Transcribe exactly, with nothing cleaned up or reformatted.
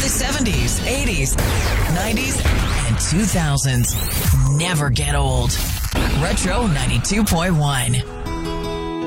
seventies, eighties, nineties, and two thousands. Never get old. Retro ninety-two point one.